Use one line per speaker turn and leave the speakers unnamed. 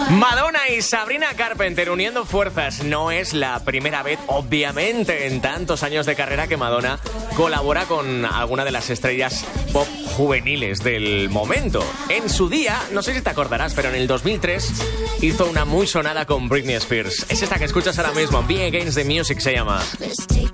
Madonna y Sabrina Carpenter uniendo fuerzas. No es la primera vez, obviamente, en tantos años de carrera que Madonna colabora con alguna de las estrellas pop juveniles del momento. En su día, no sé si te acordarás, pero en el 2003 hizo una muy sonada con Britney Spears. Es esta que escuchas ahora mismo, Be Against the Music se llama.
Let's take